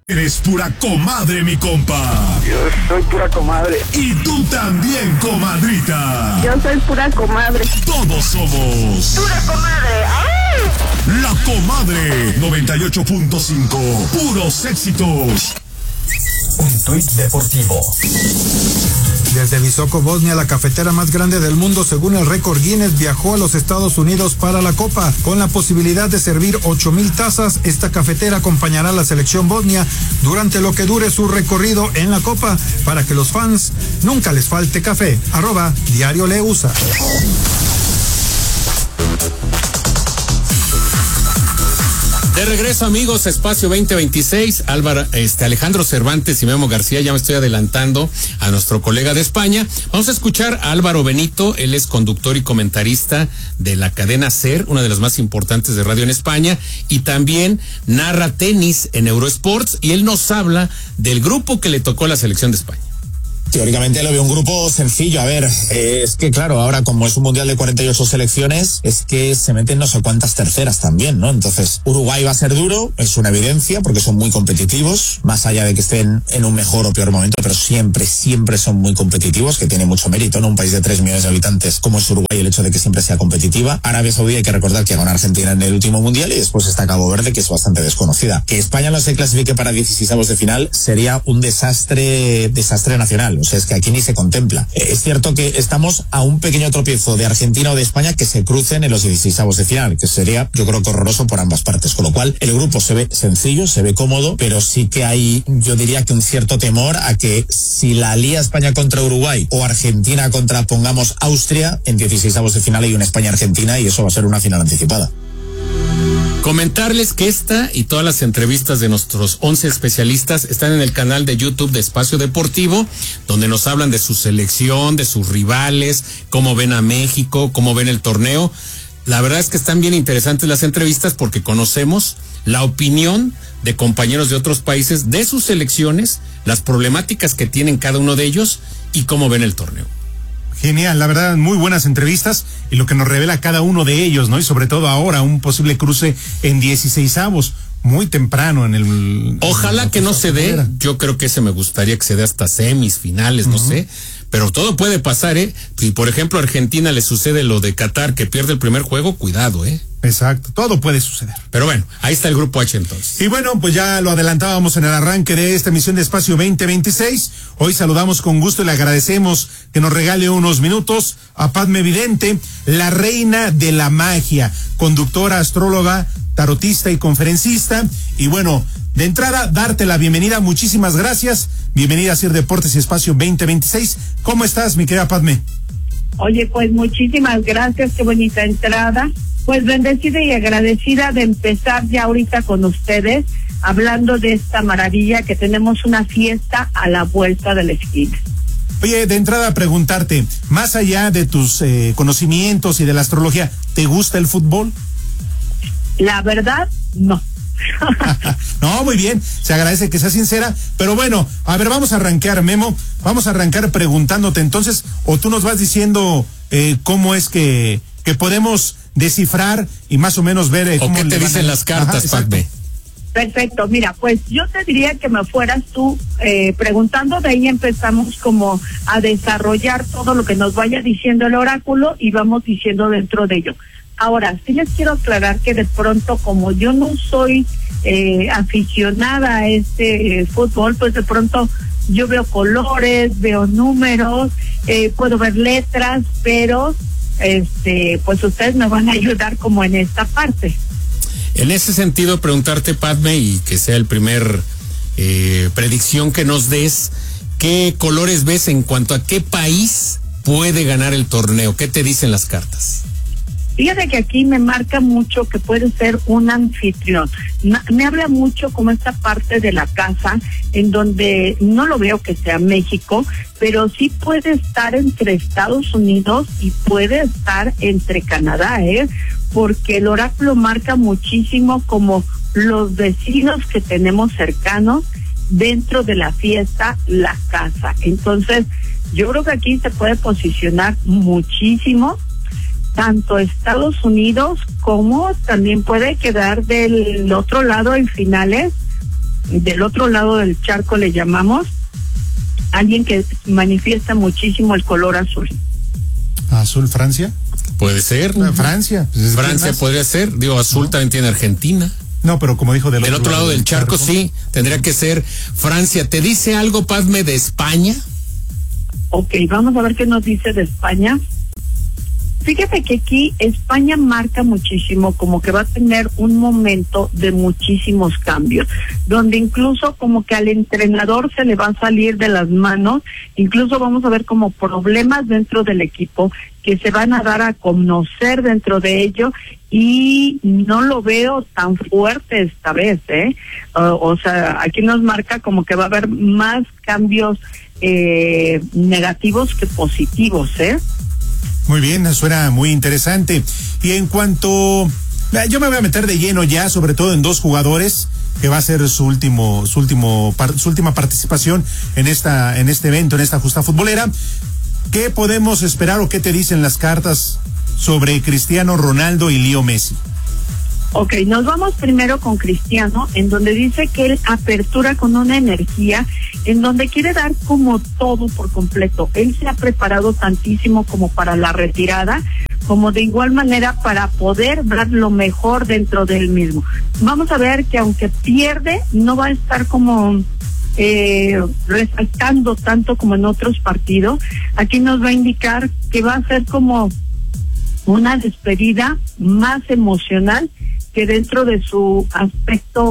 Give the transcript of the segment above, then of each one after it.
Eres pura comadre, mi compa. Yo soy pura comadre. Y tú también, comadrita. Yo soy pura comadre. Todos somos pura comadre. ¡Ay! La Comadre 98.5. Puros éxitos. Un tuit deportivo. Desde Visoko, Bosnia, la cafetera más grande del mundo, según el récord Guinness, viajó a los Estados Unidos para la Copa. Con la posibilidad de servir 8,000 tazas, esta cafetera acompañará a la selección bosnia durante lo que dure su recorrido en la Copa, para que los fans nunca les falte café. @Diario Leusa. De regreso, amigos, Espacio 2026, Alejandro Cervantes y Memo García. Ya me estoy adelantando a nuestro colega de España. Vamos a escuchar a Álvaro Benito. Él es conductor y comentarista de la cadena SER, una de las más importantes de radio en España, y también narra tenis en Eurosports, y él nos habla del grupo que le tocó a la selección de España. Teóricamente lo veo un grupo sencillo. A ver, es que claro, ahora como es un mundial de 48 selecciones, es que se meten no sé cuántas terceras también, ¿no? Entonces, Uruguay va a ser duro, es una evidencia, porque son muy competitivos, más allá de que estén en un mejor o peor momento, pero siempre son muy competitivos, que tiene mucho mérito, ¿no? Un país de 3 millones de habitantes como es Uruguay, el hecho de que siempre sea competitiva. Arabia Saudí, hay que recordar que ganó Argentina en el último mundial, y después está Cabo Verde, que es bastante desconocida. Que España no se clasifique para 16avos de final sería un desastre nacional. O sea, es que aquí ni se contempla. Es cierto que estamos a un pequeño tropiezo de Argentina o de España que se crucen en los 16avos de final, que sería, yo creo que horroroso por ambas partes. Con lo cual, el grupo se ve sencillo, se ve cómodo, pero sí que hay, yo diría que un cierto temor a que si la lía España contra Uruguay o Argentina contra, pongamos, Austria, en 16avos de final hay una España-Argentina y eso va a ser una final anticipada. Comentarles que esta y todas las entrevistas de nuestros 11 especialistas están en el canal de YouTube de Espacio Deportivo, donde nos hablan de su selección, de sus rivales, cómo ven a México, cómo ven el torneo. La verdad es que están bien interesantes las entrevistas porque conocemos la opinión de compañeros de otros países, de sus selecciones, las problemáticas que tienen cada uno de ellos y cómo ven el torneo. Genial, la verdad, muy buenas entrevistas y lo que nos revela cada uno de ellos, ¿no? Y sobre todo ahora, un posible cruce en 16avos, muy temprano en el... Ojalá que no se dé, yo creo que ese me gustaría que se dé hasta semis, finales, no sé, pero todo puede pasar, ¿eh? Si por ejemplo a Argentina le sucede lo de Qatar, que pierde el primer juego, cuidado, ¿eh? Exacto, todo puede suceder. Pero bueno, ahí está el grupo H entonces. Y bueno, pues ya lo adelantábamos en el arranque de esta emisión de Espacio 2026. Hoy saludamos con gusto y le agradecemos que nos regale unos minutos a Padme Vidente, la reina de la magia, conductora, astróloga, tarotista y conferencista. Y bueno, de entrada, darte la bienvenida, muchísimas gracias. Bienvenida a Ser Deportes y Espacio 2026. ¿Cómo estás, mi querida Padme? Oye, pues muchísimas gracias, qué bonita entrada. Pues bendecida y agradecida de empezar ya ahorita con ustedes, hablando de esta maravilla que tenemos una fiesta a la vuelta de la esquina. Oye, de entrada preguntarte, más allá de tus conocimientos y de la astrología, ¿te gusta el fútbol? La verdad, no. No, muy bien, se agradece que seas sincera, pero bueno, a ver, vamos a arrancar, Memo, vamos a arrancar preguntándote entonces, o tú nos vas diciendo cómo es que podemos descifrar y más o menos ver o qué te dicen las cartas, Padme. Perfecto, mira, pues yo te diría que me fueras tú preguntando, de ahí empezamos como a desarrollar todo lo que nos vaya diciendo el oráculo y vamos diciendo dentro de ello. Ahora, sí les quiero aclarar que de pronto, como yo no soy aficionada a este fútbol, pues de pronto yo veo colores, veo números, puedo ver letras, pero pues ustedes me van a ayudar como en esta parte. En ese sentido, preguntarte, Padme, y que sea el primer predicción que nos des, ¿qué colores ves en cuanto a qué país puede ganar el torneo? ¿Qué te dicen las cartas? Fíjate que aquí me marca mucho que puede ser un anfitrión. Me habla mucho como esta parte de la casa, en donde no lo veo que sea México, pero sí puede estar entre Estados Unidos y puede estar entre Canadá, porque el oráculo marca muchísimo como los vecinos que tenemos cercanos dentro de la fiesta, la casa. Entonces, yo creo que aquí se puede posicionar muchísimo tanto Estados Unidos como también puede quedar del otro lado en finales del otro lado del charco le llamamos, alguien que manifiesta muchísimo el color azul. ¿Azul Francia? Puede ser. Francia. Pues Francia podría ser. Digo, azul también tiene Argentina. No, pero como dijo del otro lado del charco, sí, tendría que ser Francia. ¿Te dice algo, Padme, de España? Ok, vamos a ver qué nos dice de España. Fíjate que aquí España marca muchísimo, como que va a tener un momento de muchísimos cambios, donde incluso como que al entrenador se le va a salir de las manos, incluso vamos a ver como problemas dentro del equipo que se van a dar a conocer dentro de ello, y no lo veo tan fuerte esta vez, o sea, aquí nos marca como que va a haber más cambios negativos que positivos, Muy bien, suena muy interesante. Y en cuanto, yo me voy a meter de lleno ya, sobre todo en dos jugadores, que va a ser su última participación en este evento, en esta justa futbolera. ¿Qué podemos esperar o qué te dicen las cartas sobre Cristiano Ronaldo y Leo Messi? Ok, nos vamos primero con Cristiano, en donde dice que él apertura con una energía, en donde quiere dar como todo por completo. Él se ha preparado tantísimo como para la retirada, como de igual manera para poder dar lo mejor dentro de él mismo. Vamos a ver que aunque pierde, no va a estar como resaltando tanto como en otros partidos. Aquí nos va a indicar que va a ser como una despedida más emocional que dentro de su aspecto,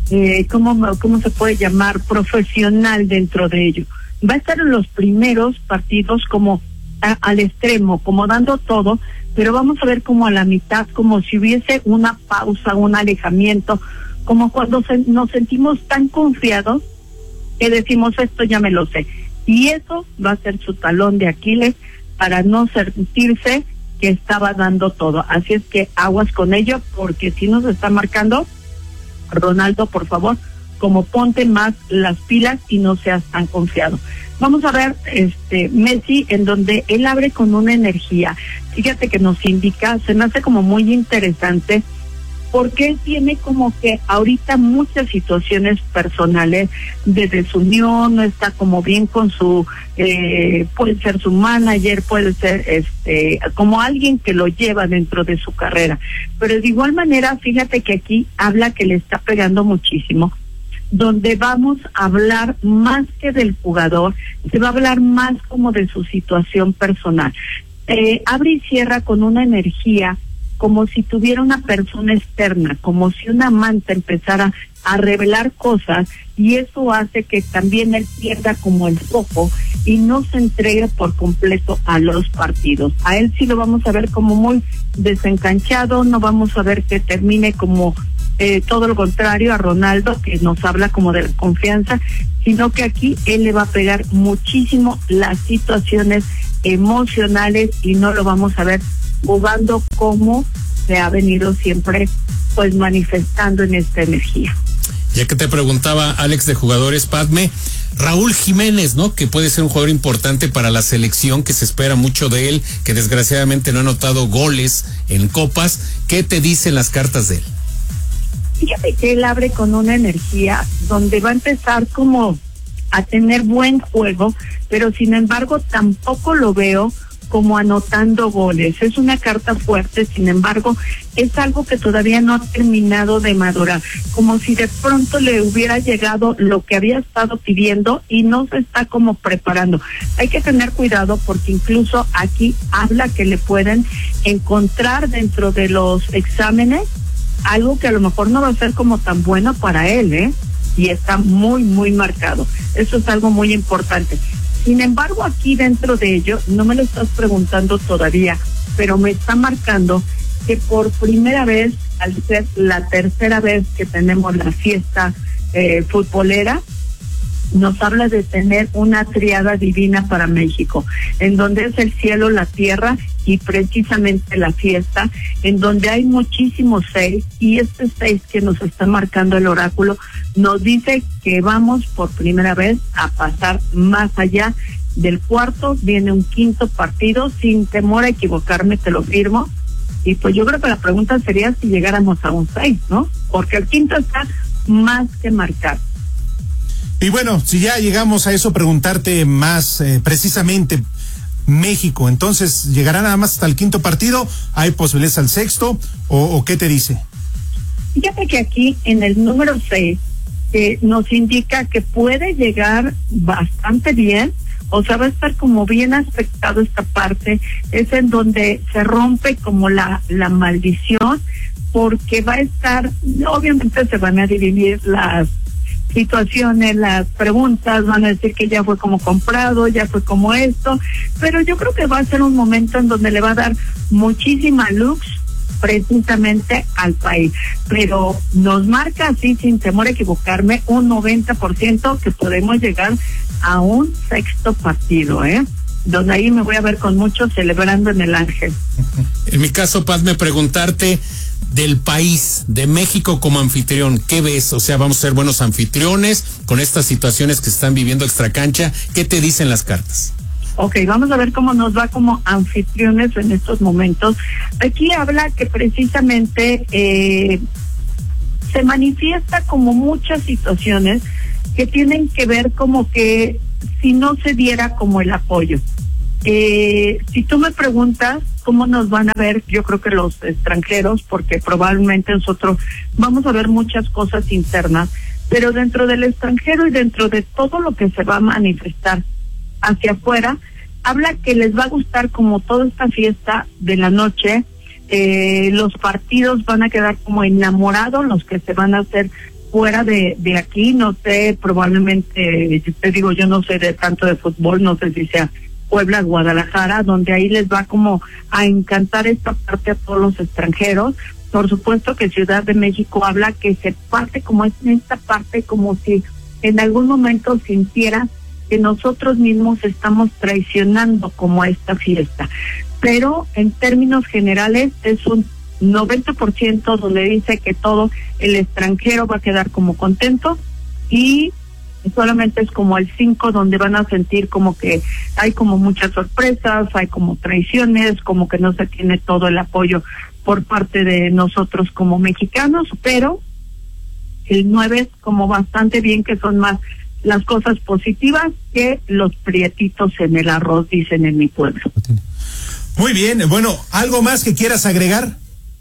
¿cómo se puede llamar? Profesional dentro de ello. Va a estar en los primeros partidos como al extremo, como dando todo, pero vamos a ver como a la mitad, como si hubiese una pausa, un alejamiento, como cuando nos sentimos tan confiados que decimos esto ya me lo sé. Y eso va a ser su talón de Aquiles para no sentirse que estaba dando todo. Así es que aguas con ello, porque si nos está marcando, Ronaldo, por favor, como ponte más las pilas y no seas tan confiado. Vamos a ver Messi, en donde él abre con una energía. Fíjate que nos indica, se me hace como muy interesante, porque él tiene como que ahorita muchas situaciones personales de desunión, no está como bien con su, puede ser su manager, puede ser como alguien que lo lleva dentro de su carrera. Pero de igual manera, fíjate que aquí habla que le está pegando muchísimo, donde vamos a hablar más que del jugador, se va a hablar más como de su situación personal. Abre y cierra con una energía como si tuviera una persona externa, como si una manta empezara a revelar cosas, y eso hace que también él pierda como el foco y no se entregue por completo a los partidos. A él sí lo vamos a ver como muy desencanchado, no vamos a ver que termine como todo lo contrario a Ronaldo, que nos habla como de confianza, sino que aquí él le va a pegar muchísimo las situaciones emocionales y no lo vamos a ver jugando como se ha venido siempre pues manifestando en esta energía. Ya que te preguntaba Alex de jugadores, Padme, Raúl Jiménez, ¿no? Que puede ser un jugador importante para la selección, que se espera mucho de él, que desgraciadamente no ha anotado goles en copas. ¿Qué te dicen las cartas de él? Fíjate que él abre con una energía donde va a empezar como a tener buen juego, pero sin embargo tampoco lo veo como anotando goles. Es una carta fuerte, sin embargo, es algo que todavía no ha terminado de madurar, como si de pronto le hubiera llegado lo que había estado pidiendo y no se está como preparando. Hay que tener cuidado, porque incluso aquí habla que le pueden encontrar dentro de los exámenes algo que a lo mejor no va a ser como tan bueno para él, y está muy, muy marcado. Eso es algo muy importante. Sin embargo, aquí dentro de ello, no me lo estás preguntando todavía, pero me está marcando que por primera vez, al ser la tercera vez que tenemos la fiesta futbolera, nos habla de tener una triada divina para México, en donde es el cielo, la tierra y precisamente la fiesta, en donde hay muchísimos 6, y este 6 que nos está marcando el oráculo nos dice que vamos por primera vez a pasar más allá del cuarto. Viene un quinto partido, sin temor a equivocarme, te lo firmo. Y pues yo creo que la pregunta sería si llegáramos a un 6, ¿no? Porque el quinto está más que marcado. Y bueno, si ya llegamos a eso, preguntarte más precisamente, México, entonces, ¿llegará nada más hasta el quinto partido? ¿Hay posibilidades al sexto? ¿O qué te dice? Fíjate que aquí en el número 6 nos indica que puede llegar bastante bien, o sea, va a estar como bien aspectado esta parte, es en donde se rompe como la maldición, porque va a estar, obviamente se van a dividir las situaciones, las preguntas, van a decir que ya fue como comprado, ya fue como esto, pero yo creo que va a ser un momento en donde le va a dar muchísima luz precisamente al país, pero nos marca así, sin temor a equivocarme, un 90% que podemos llegar a un sexto partido, donde ahí me voy a ver con muchos celebrando en el Ángel. En mi caso, Paz, me preguntarte del país, de México como anfitrión, ¿qué ves? O sea, vamos a ser buenos anfitriones con estas situaciones que están viviendo extracancha. ¿Qué te dicen las cartas? Ok, vamos a ver cómo nos va como anfitriones en estos momentos. Aquí habla que precisamente se manifiesta como muchas situaciones que tienen que ver como que si no se diera como el apoyo. Si tú me preguntas cómo nos van a ver, yo creo que los extranjeros, porque probablemente nosotros vamos a ver muchas cosas internas, pero dentro del extranjero y dentro de todo lo que se va a manifestar hacia afuera, habla que les va a gustar como toda esta fiesta de la noche, los partidos van a quedar como enamorados, los que se van a hacer fuera de aquí, no sé, probablemente, te digo, yo no sé de tanto de fútbol, no sé si sea Puebla, Guadalajara, donde ahí les va como a encantar esta parte a todos los extranjeros. Por supuesto que Ciudad de México habla que se parte como es en esta parte, como si en algún momento sintiera que nosotros mismos estamos traicionando como a esta fiesta. Pero en términos generales es un 90% donde dice que todo el extranjero va a quedar como contento, y solamente es como el 5 donde van a sentir como que hay como muchas sorpresas, hay como traiciones, como que no se tiene todo el apoyo por parte de nosotros como mexicanos, pero el 9 es como bastante bien, que son más las cosas positivas que los prietitos en el arroz, dicen en mi pueblo. Muy bien, bueno, ¿algo más que quieras agregar?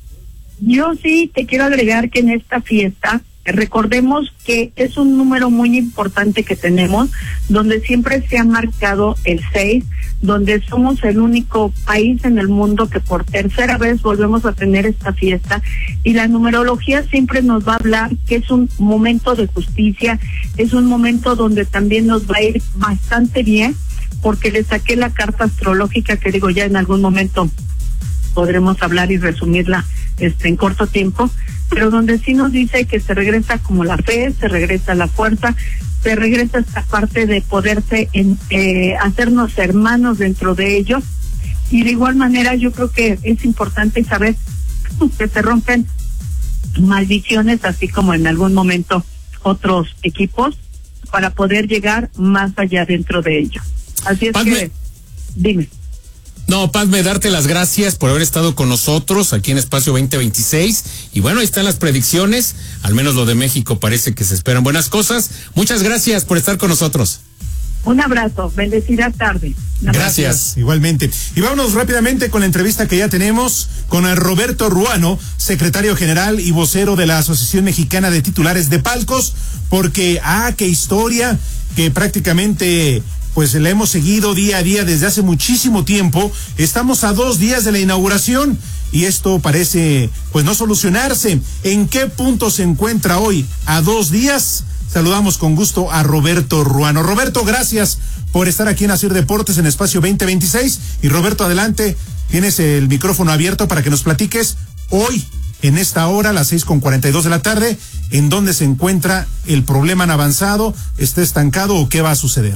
Yo sí te quiero agregar que en esta fiesta recordemos que es un número muy importante que tenemos, donde siempre se ha marcado el 6, donde somos el único país en el mundo que por tercera vez volvemos a tener esta fiesta, y la numerología siempre nos va a hablar que es un momento de justicia, es un momento donde también nos va a ir bastante bien, porque le saqué la carta astrológica, que digo, ya en algún momento podremos hablar y resumirla en corto tiempo, pero donde sí nos dice que se regresa como la fe, se regresa la fuerza, se regresa esta parte de poderse hacernos hermanos dentro de ellos, y de igual manera yo creo que es importante saber que se rompen maldiciones, así como en algún momento otros equipos, para poder llegar más allá dentro de ellos. Así es que, dime. No, Padme, darte las gracias por haber estado con nosotros aquí en Espacio 2026. Y bueno, ahí están las predicciones. Al menos lo de México parece que se esperan buenas cosas. Muchas gracias por estar con nosotros. Un abrazo, bendecida tarde. Gracias. Igualmente. Y vámonos rápidamente con la entrevista que ya tenemos con el Roberto Ruano, secretario general y vocero de la Asociación Mexicana de Titulares de Palcos, porque, qué historia, que prácticamente pues la hemos seguido día a día desde hace muchísimo tiempo. Estamos a 2 días de la inauguración y esto parece pues no solucionarse. ¿En qué punto se encuentra hoy a 2 días? Saludamos con gusto a Roberto Ruano. Roberto, gracias por estar aquí en Asir Deportes en Espacio 2026. Y Roberto, adelante, tienes el micrófono abierto para que nos platiques hoy, en esta hora, a las 6:42 de la tarde, en dónde se encuentra el problema. ¿Han avanzado? ¿Está estancado o qué va a suceder?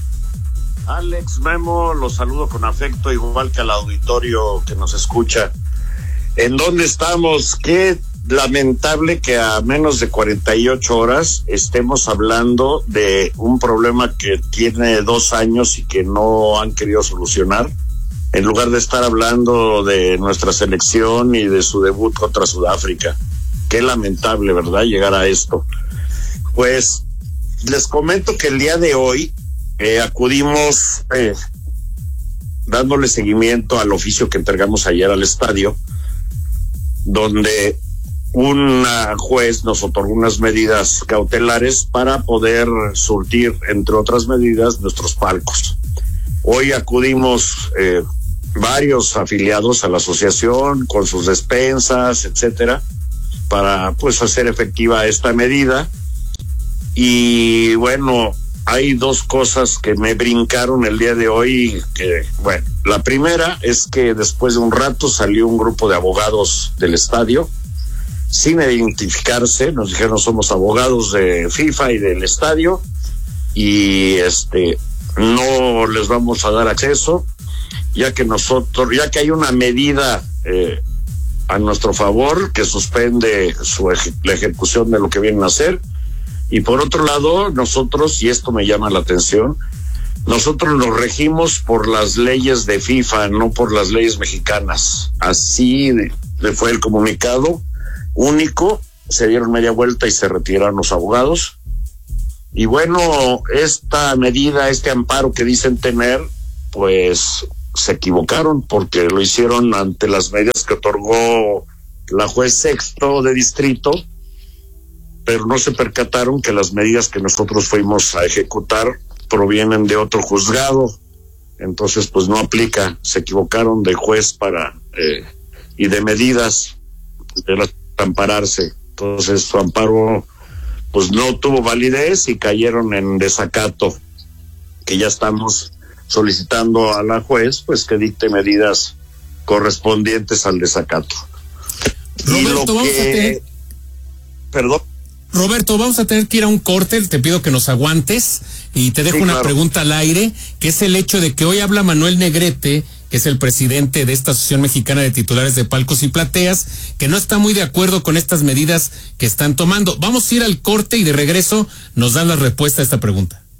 Alex, Memo, los saludo con afecto, igual que al auditorio que nos escucha. ¿En dónde estamos? Qué lamentable que a menos de 48 horas estemos hablando de un problema que tiene 2 años y que no han querido solucionar, en lugar de estar hablando de nuestra selección y de su debut contra Sudáfrica. Qué lamentable, ¿verdad?, llegar a esto. Pues les comento que el día de hoy acudimos dándole seguimiento al oficio que entregamos ayer al estadio, donde una juez nos otorgó unas medidas cautelares para poder surtir, entre otras medidas, nuestros palcos. Hoy acudimos varios afiliados a la asociación con sus despensas, etcétera, para pues hacer efectiva esta medida. Y bueno, hay dos cosas que me brincaron el día de hoy, que bueno, la primera es que después de un rato salió un grupo de abogados del estadio sin identificarse, nos dijeron somos abogados de FIFA y del estadio y no les vamos a dar acceso, ya que hay una medida a nuestro favor que suspende la ejecución de lo que vienen a hacer. Y por otro lado, nosotros, y esto me llama la atención, nosotros nos regimos por las leyes de FIFA, no por las leyes mexicanas. Así fue el comunicado único, se dieron media vuelta y se retiraron los abogados. Y bueno, esta medida, este amparo que dicen tener, pues se equivocaron porque lo hicieron ante las medidas que otorgó la juez sexto de distrito, pero no se percataron que las medidas que nosotros fuimos a ejecutar provienen de otro juzgado. Entonces pues no aplica, se equivocaron de juez y de medidas de ampararse. Entonces su amparo pues no tuvo validez y cayeron en desacato, que ya estamos solicitando a la juez pues que dicte medidas correspondientes al desacato. Roberto, vamos a tener que ir a un corte, te pido que nos aguantes y te dejo una pregunta al aire, que es el hecho de que hoy habla Manuel Negrete, que es el presidente de esta Asociación Mexicana de Titulares de Palcos y Plateas, que no está muy de acuerdo con estas medidas que están tomando. Vamos a ir al corte y de regreso nos dan la respuesta a esta pregunta.